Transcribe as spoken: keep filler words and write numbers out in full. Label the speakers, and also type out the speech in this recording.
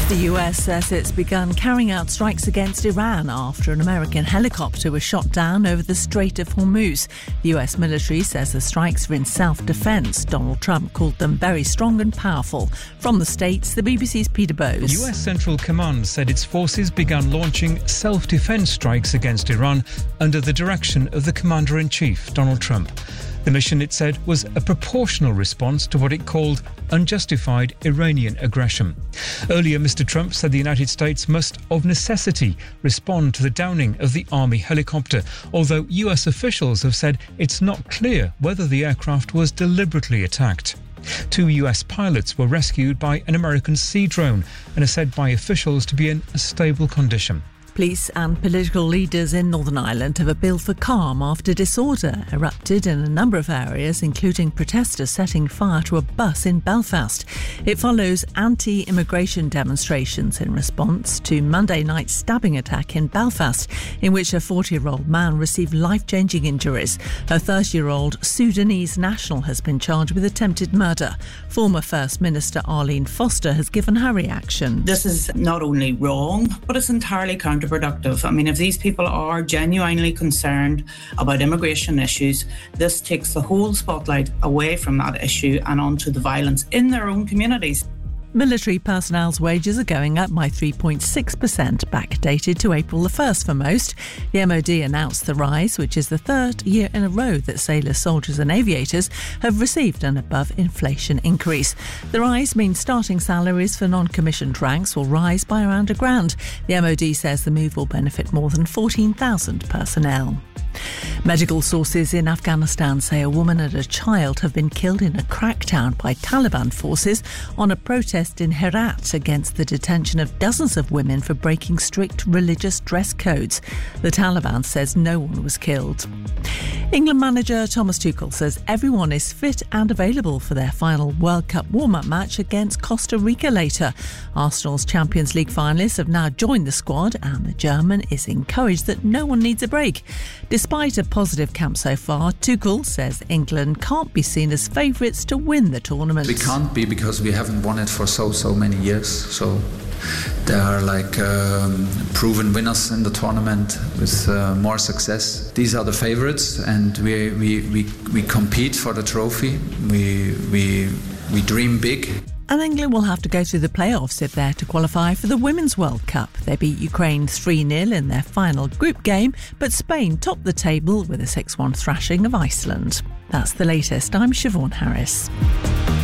Speaker 1: The U S says it's begun carrying out strikes against Iran after an American helicopter was shot down over the Strait of Hormuz. The U S military says the strikes were in self-defence. Donald Trump called them very strong and powerful. From the States, the B B C's Peter Bowes.
Speaker 2: U S Central Command said its forces began launching self-defence strikes against Iran under the direction of the Commander-in-Chief, Donald Trump. The mission, it said, was a proportional response to what it called unjustified Iranian aggression. Earlier, Mister Trump said the United States must, of necessity, respond to the downing of the Army helicopter, although U S officials have said it's not clear whether the aircraft was deliberately attacked. Two U S pilots were rescued by an American Sea drone and are said by officials to be in a stable condition.
Speaker 1: Police and political leaders in Northern Ireland have appealed for calm after disorder erupted in a number of areas, including protesters setting fire to a bus in Belfast. It follows anti-immigration demonstrations in response to Monday night's stabbing attack in Belfast, in which a forty-year-old man received life-changing injuries. A thirty-year-old Sudanese national has been charged with attempted murder. Former First Minister Arlene Foster has given her reaction.
Speaker 3: This is not only wrong, but it's entirely counterproductive. I mean, if these people are genuinely concerned about immigration issues, this takes the whole spotlight away from that issue and onto the violence in their own communities.
Speaker 1: Military personnel's wages are going up by three point six percent, backdated to April the first for most. The M O D announced the rise, which is the third year in a row that sailors, soldiers and aviators have received an above-inflation increase. The rise means starting salaries for non-commissioned ranks will rise by around a grand. The M O D says the move will benefit more than fourteen thousand personnel. Medical sources in Afghanistan say a woman and a child have been killed in a crackdown by Taliban forces on a protest in Herat against the detention of dozens of women for breaking strict religious dress codes. The Taliban says no one was killed. England manager Thomas Tuchel says everyone is fit and available for their final World Cup warm-up match against Costa Rica later. Arsenal's Champions League finalists have now joined the squad, and the German is encouraged that no one needs a break. Despite a positive camp so far, Tuchel says England can't be seen as favourites to win the tournament.
Speaker 4: We can't be, because we haven't won it for so, so many years. So there are like um, proven winners in the tournament with uh, more success. These are the favourites, and we, we, we, we compete for the trophy. We, we, we dream big.
Speaker 1: And England will have to go through the playoffs if they're to qualify for the Women's World Cup. They beat Ukraine three nil in their final group game, but Spain topped the table with a six one thrashing of Iceland. That's the latest. I'm Siobhan Harris.